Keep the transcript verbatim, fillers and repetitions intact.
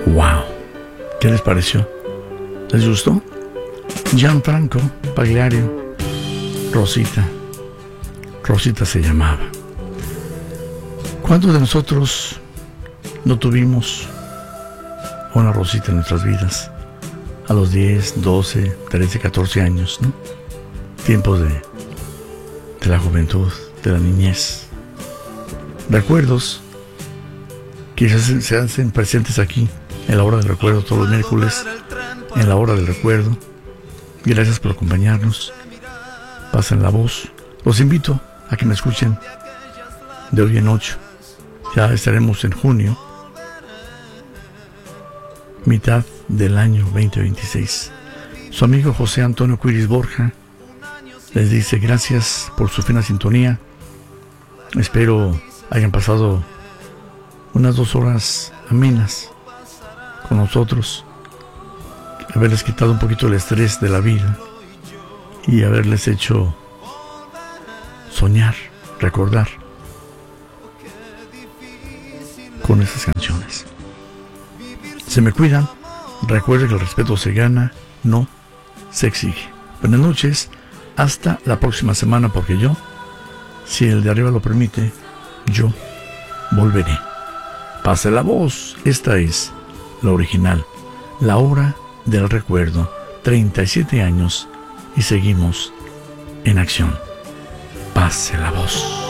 Wow, ¿qué les pareció? ¿Les gustó? Gianfranco Pagliario, Rosita. Rosita se llamaba. ¿Cuántos de nosotros no tuvimos una Rosita en nuestras vidas? A los diez, doce, trece, catorce años, ¿no? Tiempos de, de la juventud, de la niñez. Recuerdos que se, se hacen presentes aquí, en la hora del recuerdo, todos los miércoles, en la hora del recuerdo. Gracias por acompañarnos. Pasen la voz. Los invito a que me escuchen de hoy en ocho. Ya estaremos en junio, mitad del año veinte veintiséis. Su amigo José Antonio Cuiris Borja les dice gracias por su fina sintonía. Espero hayan pasado unas dos horas amenas con nosotros, haberles quitado un poquito el estrés de la vida y haberles hecho soñar, recordar con esas canciones. Se me cuidan. Recuerden que el respeto se gana, no se exige. Buenas noches, hasta la próxima semana, porque yo, si el de arriba lo permite, yo volveré. Pase la voz. Esta es la original, la hora del recuerdo. treinta y siete años y seguimos en acción. Pase la voz.